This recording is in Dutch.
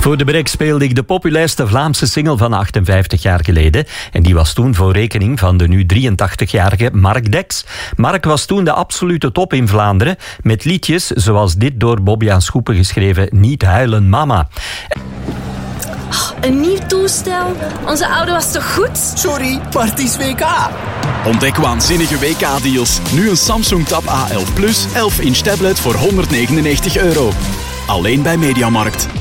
Voor de break speelde ik de populairste Vlaamse single van 58 jaar geleden. En die was toen voor rekening van de nu 83-jarige Mark Dex. Mark was toen de absolute top in Vlaanderen, met liedjes zoals dit door Bobbejaan Schoepen geschreven Niet huilen mama. Een nieuw toestel? Onze oude was toch goed? Sorry, maar het is WK. Ontdek waanzinnige WK-deals. Nu een Samsung Tab A11 Plus 11-inch tablet voor €199. Alleen bij Mediamarkt.